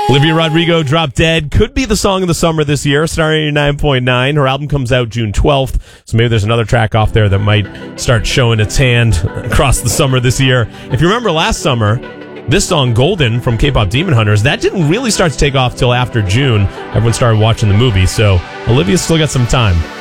Olivia Rodrigo, Drop Dead, could be the song of the summer this year, starring 89.9. Her album comes out June 12th, so maybe there's another track off there that might start showing its hand across the summer this year. If you remember last summer, this song, Golden, from K-Pop Demon Hunters, that didn't really start to take off till after June. Everyone started watching the movie, so Olivia's still got some time.